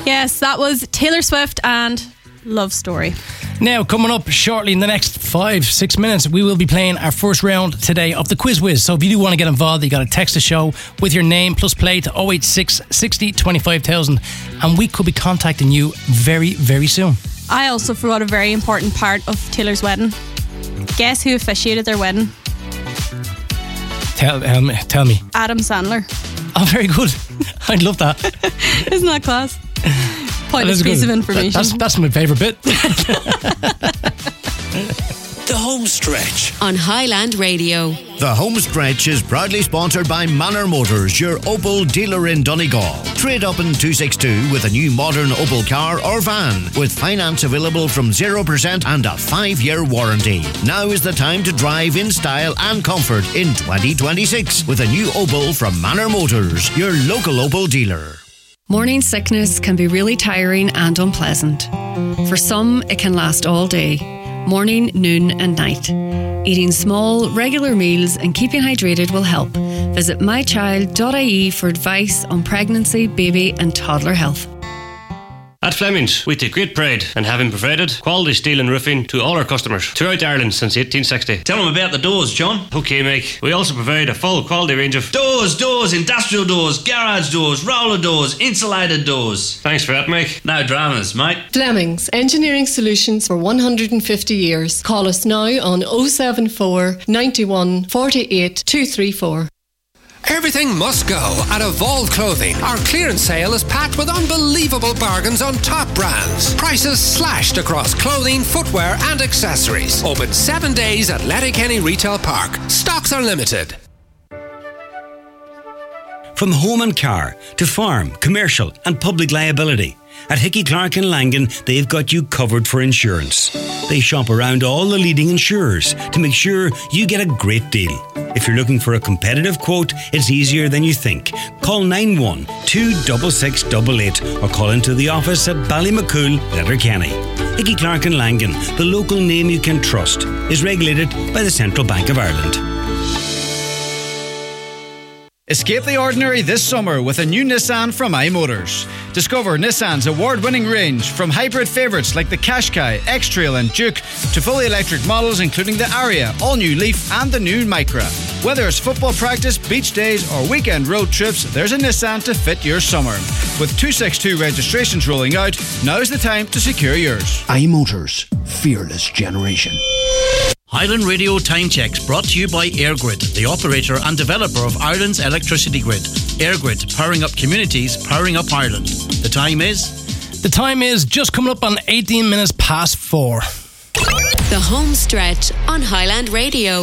Yes, that was Taylor Swift and Love Story. Now, coming up shortly in the next 5-6 minutes, we will be playing our first round today of the Quiz Whiz. So if you do want to get involved, you got to text the show with your name plus play to 086 60 25,000, and we could be contacting you very, very soon. I also forgot a very important part of Taylor's wedding. Guess who officiated their wedding? Tell me. Adam Sandler. Oh, very good. I'd love that. Isn't that class? Pointless piece of information. That's my favourite bit. The Home Stretch on Highland Radio. The Home Stretch is proudly sponsored by Manor Motors, your Opel dealer in Donegal. Trade up in 262 with a new modern Opel car or van, with finance available from 0% and a 5-year warranty. Now is the time to drive in style and comfort in 2026 with a new Opel from Manor Motors, your local Opel dealer. Morning sickness can be really tiring and unpleasant. For some, it can last all day, morning, noon and night. Eating small, regular meals and keeping hydrated will help. Visit mychild.ie for advice on pregnancy, baby and toddler health. At Fleming's, we take great pride in having provided quality steel and roofing to all our customers throughout Ireland since 1860. Tell them about the doors, John. OK, Mike. We also provide a full quality range of doors, industrial doors, garage doors, roller doors, insulated doors. Thanks for that, Mike. No dramas, mate. Fleming's, engineering solutions for 150 years. Call us now on 074 91 48 234. Everything must go at Evolve Clothing. Our clearance sale is packed with unbelievable bargains on top brands. Prices slashed across clothing, footwear and accessories. Open 7 days at Letterkenny Retail Park. Stocks are limited. From home and car to farm, commercial and public liability, at Hickey Clark and Langan, they've got you covered for insurance. They shop around all the leading insurers to make sure you get a great deal. If you're looking for a competitive quote, it's easier than you think. Call 91-26688 or call into the office at Ballymacool, Letterkenny. Hickey Clark and Langan, the local name you can trust, is regulated by the Central Bank of Ireland. Escape the ordinary this summer with a new Nissan from iMotors. Discover Nissan's award-winning range from hybrid favourites like the Qashqai, X-Trail and Duke to fully electric models including the Aria, all-new Leaf and the new Micra. Whether it's football practice, beach days or weekend road trips, there's a Nissan to fit your summer. With 262 registrations rolling out, now's the time to secure yours. iMotors, fearless generation. Highland Radio Time Checks brought to you by EirGrid, the operator and developer of Ireland's electricity grid. EirGrid, powering up communities, powering up Ireland. The time is just coming up on 18 minutes past 4. The Home Stretch on Highland Radio.